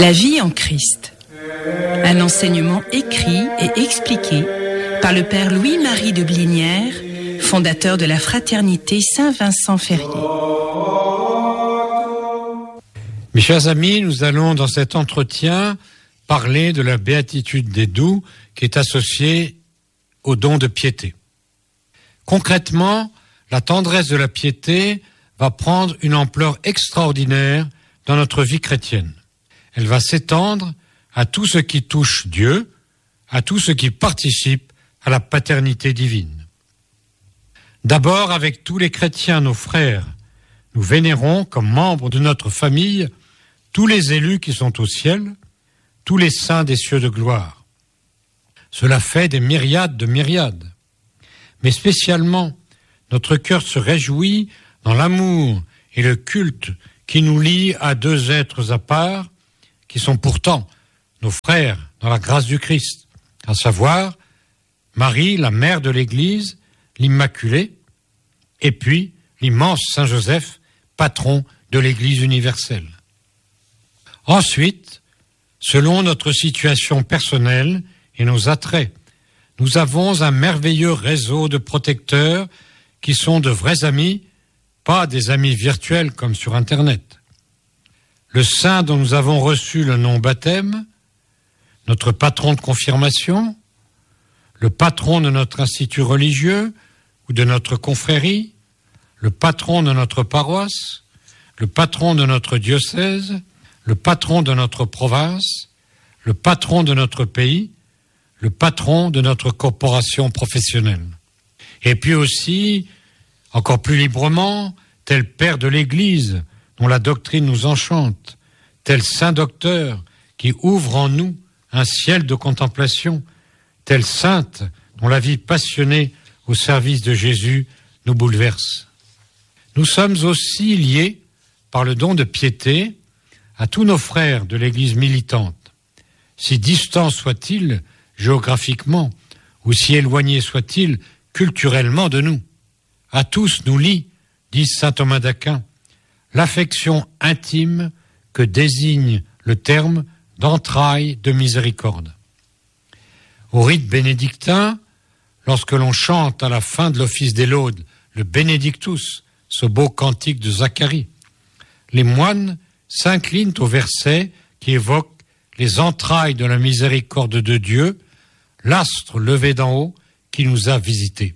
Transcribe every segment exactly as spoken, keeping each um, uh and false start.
La vie en Christ. Un enseignement écrit et expliqué par le Père Louis-Marie de Blinière, fondateur de la Fraternité Saint-Vincent-Ferrier. Mes chers amis, nous allons dans cet entretien parler de la béatitude des doux qui est associée au don de piété. Concrètement, la tendresse de la piété va prendre une ampleur extraordinaire dans notre vie chrétienne. Elle va s'étendre à tout ce qui touche Dieu, à tout ce qui participe à la paternité divine. D'abord, avec tous les chrétiens, nos frères, nous vénérons comme membres de notre famille tous les élus qui sont au ciel, tous les saints des cieux de gloire. Cela fait des myriades de myriades. Mais spécialement, notre cœur se réjouit dans l'amour et le culte qui nous lie à deux êtres à part, qui sont pourtant nos frères dans la grâce du Christ, à savoir Marie, la mère de l'Église, l'Immaculée, et puis l'immense Saint Joseph, patron de l'Église universelle. Ensuite, selon notre situation personnelle et nos attraits, nous avons un merveilleux réseau de protecteurs qui sont de vrais amis, pas des amis virtuels comme sur Internet. Le saint dont nous avons reçu le nom baptême, notre patron de confirmation, le patron de notre institut religieux ou de notre confrérie, le patron de notre paroisse, le patron de notre diocèse, le patron de notre province, le patron de notre pays, le patron de notre corporation professionnelle. Et puis aussi, encore plus librement, tel père de l'Église dont la doctrine nous enchante, tel saint docteur qui ouvre en nous un ciel de contemplation, telle sainte dont la vie passionnée au service de Jésus nous bouleverse. Nous sommes aussi liés par le don de piété à tous nos frères de l'Église militante, si distants soient-ils géographiquement ou si éloignés soient-ils culturellement de nous. À tous nous lie, dit saint Thomas d'Aquin, l'affection intime que désigne le terme d'entrailles de miséricorde. Au rite bénédictin, lorsque l'on chante à la fin de l'office des laudes le Benedictus, ce beau cantique de Zacharie, les moines s'inclinent au verset qui évoque les entrailles de la miséricorde de Dieu, l'astre levé d'en haut qui nous a visités.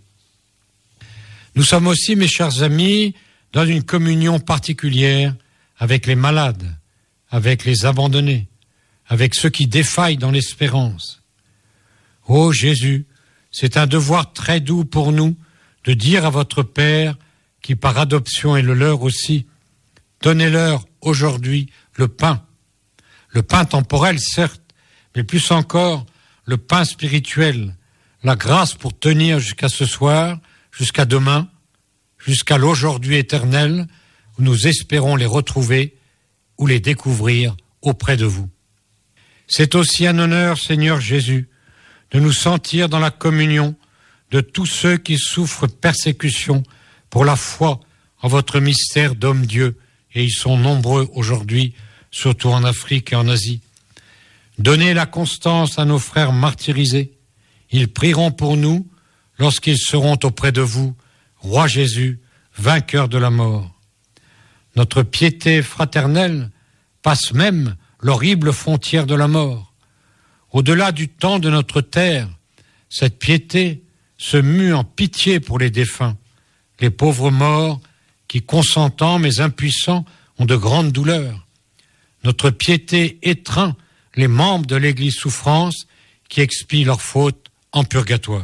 Nous sommes aussi, mes chers amis, dans une communion particulière avec les malades, avec les abandonnés, avec ceux qui défaillent dans l'espérance. Ô Jésus, c'est un devoir très doux pour nous de dire à votre Père, qui par adoption est le leur aussi, donnez-leur aujourd'hui le pain. Le pain temporel, certes, mais plus encore le pain spirituel, la grâce pour tenir jusqu'à ce soir, jusqu'à demain, jusqu'à l'aujourd'hui éternel, où nous espérons les retrouver ou les découvrir auprès de vous. C'est aussi un honneur, Seigneur Jésus, de nous sentir dans la communion de tous ceux qui souffrent persécution pour la foi en votre mystère d'homme-Dieu, et ils sont nombreux aujourd'hui, surtout en Afrique et en Asie. Donnez la constance à nos frères martyrisés. Ils prieront pour nous lorsqu'ils seront auprès de vous, Roi Jésus, vainqueur de la mort. Notre piété fraternelle passe même l'horrible frontière de la mort. Au-delà du temps de notre terre, cette piété se mue en pitié pour les défunts, les pauvres morts qui, consentants mais impuissants, ont de grandes douleurs. Notre piété étreint les membres de l'Église souffrance qui expient leurs fautes en purgatoire.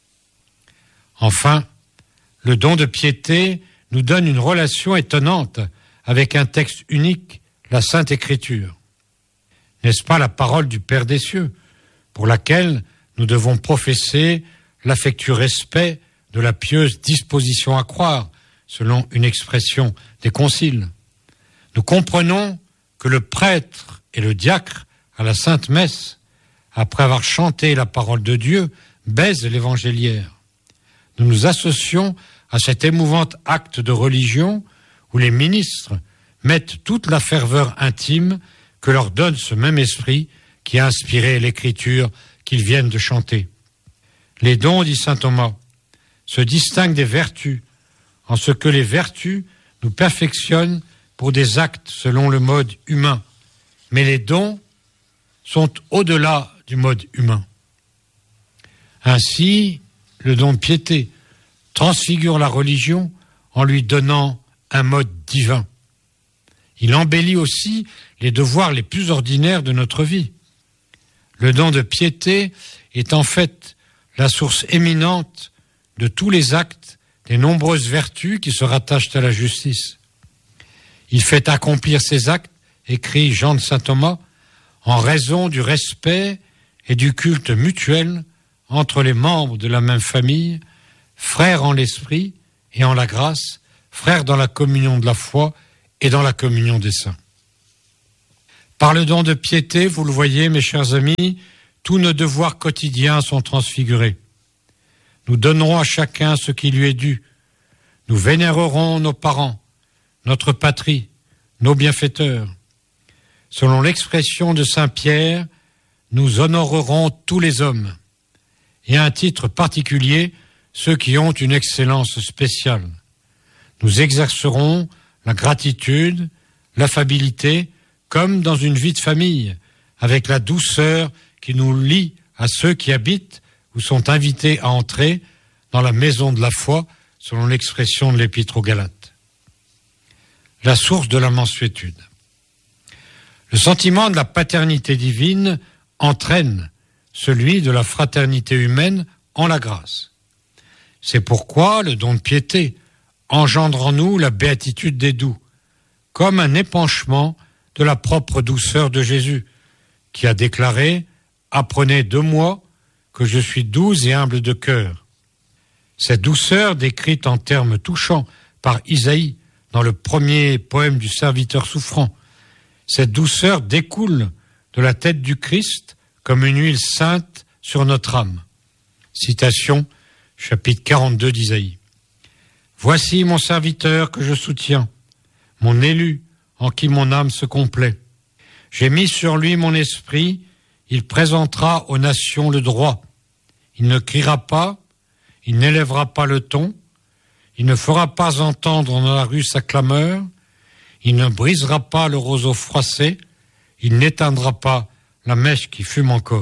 Enfin, le don de piété nous donne une relation étonnante avec un texte unique, la Sainte Écriture. N'est-ce pas la parole du Père des cieux, pour laquelle nous devons professer l'affectueux respect de la pieuse disposition à croire, selon une expression des conciles. Nous comprenons que le prêtre et le diacre à la Sainte Messe, après avoir chanté la parole de Dieu, baisent l'évangéliaire. Nous nous associons à cet émouvant acte de religion où les ministres mettent toute la ferveur intime que leur donne ce même esprit qui a inspiré l'écriture qu'ils viennent de chanter. Les dons, dit saint Thomas, se distinguent des vertus, en ce que les vertus nous perfectionnent pour des actes selon le mode humain, mais les dons sont au-delà du mode humain. Ainsi, le don de piété transfigure la religion en lui donnant un mode divin. Il embellit aussi les devoirs les plus ordinaires de notre vie. Le don de piété est en fait la source éminente de tous les actes, des nombreuses vertus qui se rattachent à la justice. Il fait accomplir ces actes, écrit Jean de saint Thomas, en raison du respect et du culte mutuel entre les membres de la même famille, frères en l'esprit et en la grâce, frères dans la communion de la foi et dans la communion des saints. Par le don de piété, vous le voyez, mes chers amis, tous nos devoirs quotidiens sont transfigurés. Nous donnerons à chacun ce qui lui est dû. Nous vénérerons nos parents, notre patrie, nos bienfaiteurs. Selon l'expression de saint Pierre, nous honorerons tous les hommes, et à un titre particulier, ceux qui ont une excellence spéciale. Nous exercerons la gratitude, l'affabilité, comme dans une vie de famille, avec la douceur qui nous lie à ceux qui habitent ou sont invités à entrer dans la maison de la foi, selon l'expression de l'Épître aux Galates. La source de la mansuétude. Le sentiment de la paternité divine entraîne celui de la fraternité humaine en la grâce. C'est pourquoi le don de piété engendre en nous la béatitude des doux, comme un épanchement de la propre douceur de Jésus, qui a déclaré « Apprenez de moi que je suis doux et humble de cœur ». Cette douceur, décrite en termes touchants par Isaïe dans le premier poème du serviteur souffrant, cette douceur découle de la tête du Christ comme une huile sainte sur notre âme. Citation, chapitre quarante-deux d'Isaïe. « Voici mon serviteur que je soutiens, mon élu en qui mon âme se complaît. J'ai mis sur lui mon esprit, il présentera aux nations le droit. Il ne criera pas, il n'élèvera pas le ton, il ne fera pas entendre dans la rue sa clameur, il ne brisera pas le roseau froissé, il n'éteindra pas la mèche qui fume encore. »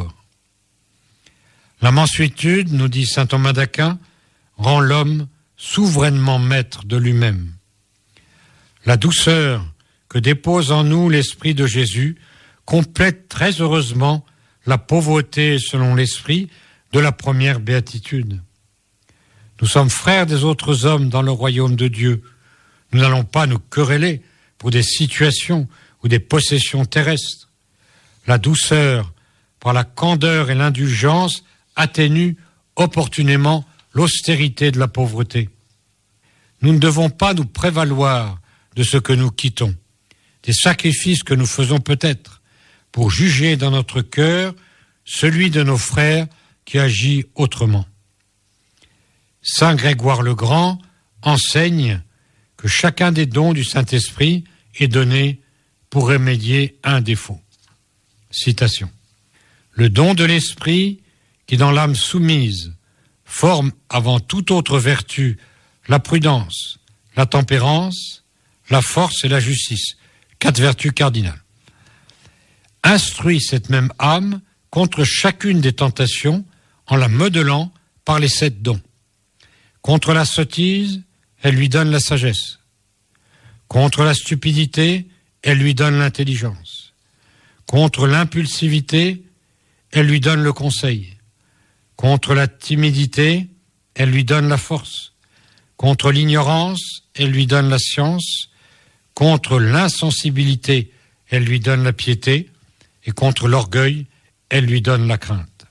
La mansuétude, nous dit saint Thomas d'Aquin, rend l'homme souverainement maître de lui-même. La douceur que dépose en nous l'esprit de Jésus complète très heureusement la pauvreté selon l'esprit de la première béatitude. Nous sommes frères des autres hommes dans le royaume de Dieu. Nous n'allons pas nous quereller pour des situations ou des possessions terrestres. La douceur, par la candeur et l'indulgence, atténue opportunément l'austérité de la pauvreté. Nous ne devons pas nous prévaloir de ce que nous quittons, des sacrifices que nous faisons peut-être, pour juger dans notre cœur celui de nos frères qui agit autrement. Saint Grégoire le Grand enseigne que chacun des dons du Saint-Esprit est donné pour remédier à un défaut. Citation. Le don de l'Esprit qui dans l'âme soumise forme avant toute autre vertu la prudence, la tempérance, la force et la justice, quatre vertus cardinales. Instruit cette même âme contre chacune des tentations en la modelant par les sept dons. Contre la sottise, elle lui donne la sagesse. Contre la stupidité, elle lui donne l'intelligence. Contre l'impulsivité, elle lui donne le conseil. Contre la timidité, elle lui donne la force. Contre l'ignorance, elle lui donne la science. Contre l'insensibilité, elle lui donne la piété. Et contre l'orgueil, elle lui donne la crainte.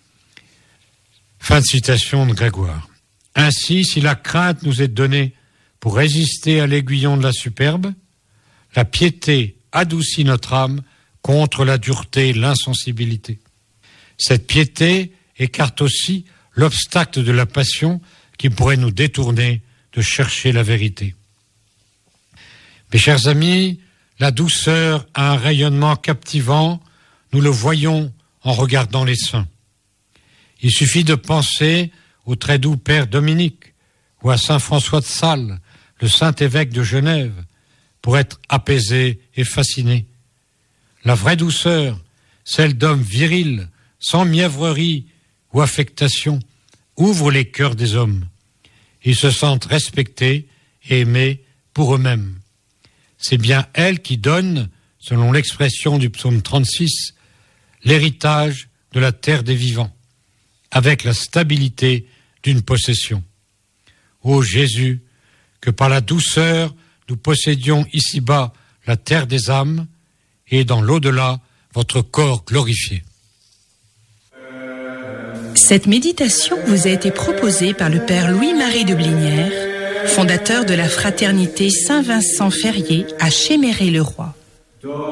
Fin de citation de Grégoire. Ainsi, si la crainte nous est donnée pour résister à l'aiguillon de la superbe, la piété adoucit notre âme contre la dureté et l'insensibilité. Cette piété écarte aussi l'obstacle de la passion qui pourrait nous détourner de chercher la vérité. Mes chers amis, La douceur a un rayonnement captivant, nous le voyons en regardant les saints. Il suffit de penser au très doux Père Dominique ou à Saint François de Sales, le saint évêque de Genève, pour être apaisé et fasciné. La vraie douceur, celle d'hommes virils, sans mièvrerie ou affectation, ouvre les cœurs des hommes. Ils se sentent respectés et aimés pour eux-mêmes. C'est bien elle qui donne, selon l'expression du psaume trente-six, l'héritage de la terre des vivants, avec la stabilité d'une possession. Ô Jésus, que par la douceur nous possédions ici-bas la terre des âmes et dans l'au-delà votre corps glorifié. Cette méditation vous a été proposée par le Père Louis-Marie de Blinière, fondateur de la Fraternité Saint-Vincent-Ferrier à Chéméré-le-Roi.